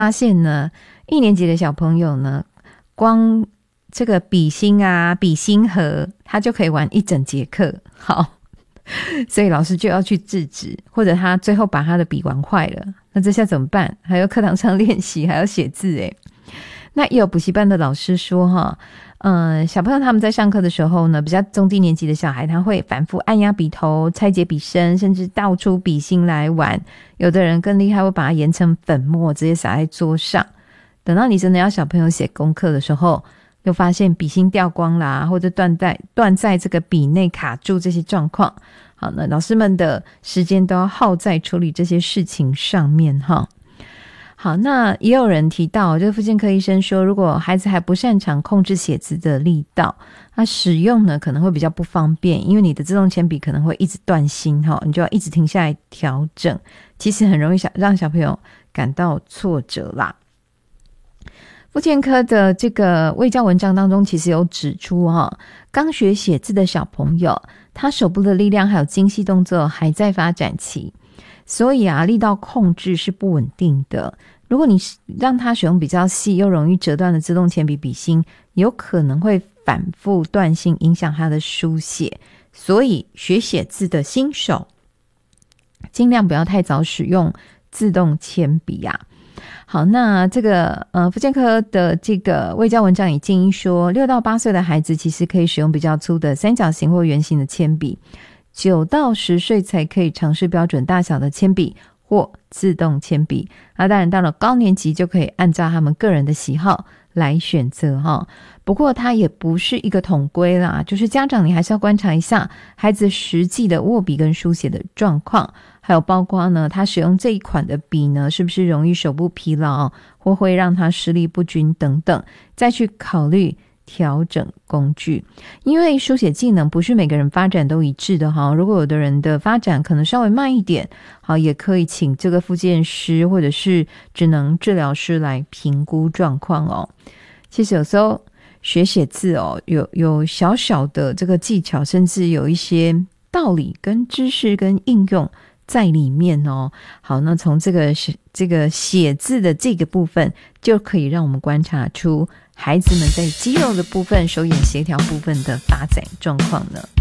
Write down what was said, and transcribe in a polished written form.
发现呢，1年级的小朋友呢，光这个笔芯啊、笔芯盒，他就可以玩一整节课。好，所以老师就要去制止，或者他最后把他的笔玩坏了，那这下怎么办？还要课堂上练习，还要写字诶。那也有补习班的老师说哈，小朋友他们在上课的时候呢，比较中低年级的小孩，他会反复按压笔头、拆解笔身，甚至倒出笔芯来玩。有的人更厉害，会把它研成粉末，直接撒在桌上。等到你真的要小朋友写功课的时候，又发现笔芯掉光啦，或者断在这个笔内卡住这些状况。好，那老师们的时间都要耗在处理这些事情上面哈。好，那也有人提到，这个复健科医生说，如果孩子还不擅长控制写字的力道，那使用呢可能会比较不方便，因为你的自动铅笔可能会一直断芯，你就要一直停下来调整，其实很容易让小朋友感到挫折啦。复健科的这个卫教文章当中其实有指出刚学写字的小朋友，他手部的力量还有精细动作还在发展期，所以力道控制是不稳定的。如果你让他使用比较细又容易折断的自动铅笔笔芯，有可能会反复断芯，影响他的书写。所以学写字的新手尽量不要太早使用自动铅笔好，那这个复健科的这个卫教文章也建议说，6到8岁的孩子其实可以使用比较粗的三角形或圆形的铅笔，9到10岁才可以尝试标准大小的铅笔或自动铅笔。当然到了高年级就可以按照他们个人的喜好来选择不过它也不是一个统规啦，就是家长你还是要观察一下孩子实际的握笔跟书写的状况，还有包括呢他使用这一款的笔呢是不是容易手部疲劳，或会让他施力不均等等，再去考虑调整工具。因为书写技能不是每个人发展都一致的如果有的人的发展可能稍微慢一点，也可以请这个复健师或者是职能治疗师来评估状况其实有时候学写字有小小的这个技巧，甚至有一些道理跟知识跟应用在里面好，那从这个写字的这个部分，就可以让我们观察出孩子们在肌肉的部分、手眼协调部分的发展状况呢。